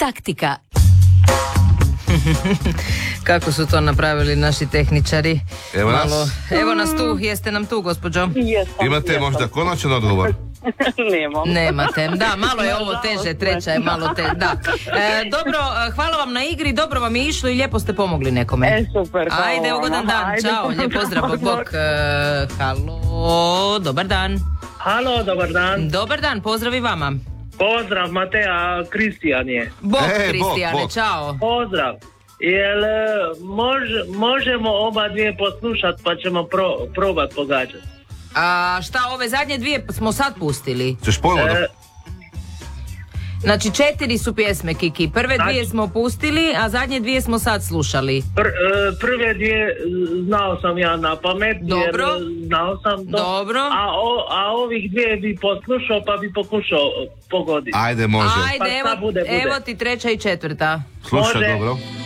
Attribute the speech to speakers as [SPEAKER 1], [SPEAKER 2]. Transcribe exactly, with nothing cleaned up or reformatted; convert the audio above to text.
[SPEAKER 1] taktika.
[SPEAKER 2] Kako su to napravili naši tehničari?
[SPEAKER 3] Evo nas.
[SPEAKER 2] Malo, evo nas tu, jeste nam tu, gospođo?
[SPEAKER 4] Jesam,
[SPEAKER 3] Imate
[SPEAKER 4] jesam.
[SPEAKER 3] možda konačan odgovor?
[SPEAKER 4] Nemam.
[SPEAKER 2] Nemate, da, malo je ovo teže, treća je malo te, da. E, dobro, hvala vam na igri, dobro vam je išlo i lijepo ste pomogli nekome.
[SPEAKER 4] E, super, hvala.
[SPEAKER 2] Ajde, ugodan dan,
[SPEAKER 4] Ajde.
[SPEAKER 2] čao, lijep pozdrav, bok, bok. E, halo, dobar dan.
[SPEAKER 5] Halo, dobar dan.
[SPEAKER 2] Dobar dan, pozdrav i vama.
[SPEAKER 5] Pozdrav, Mateja, Kristijan je.
[SPEAKER 2] Bok,
[SPEAKER 3] E,
[SPEAKER 2] Kristijane,
[SPEAKER 3] bok, bok.
[SPEAKER 2] čao.
[SPEAKER 5] Pozdrav. Jel e, mož, možemo oba dvije poslušat pa ćemo pro, probat pogađati?
[SPEAKER 2] A šta, ove zadnje dvije smo sad pustili?
[SPEAKER 3] Češ ponovno?
[SPEAKER 5] E,
[SPEAKER 2] Znači četiri su pjesme, Kiki. Prve
[SPEAKER 5] Znači-
[SPEAKER 2] dvije smo pustili, a zadnje dvije smo sad slušali.
[SPEAKER 5] pr, e, prve dvije znao sam ja na pamet,
[SPEAKER 2] Dobro.
[SPEAKER 5] jer znao sam to.
[SPEAKER 2] Dobro.
[SPEAKER 5] A, o, a ovih dvije bi poslušao pa bi pokušao pogoditi.
[SPEAKER 3] Ajde, može.
[SPEAKER 2] Ajde,
[SPEAKER 5] Pa šta
[SPEAKER 2] evo,
[SPEAKER 5] bude, bude.
[SPEAKER 2] evo ti treća i četvrta.
[SPEAKER 3] Slušaj,
[SPEAKER 5] Može.
[SPEAKER 3] dobro.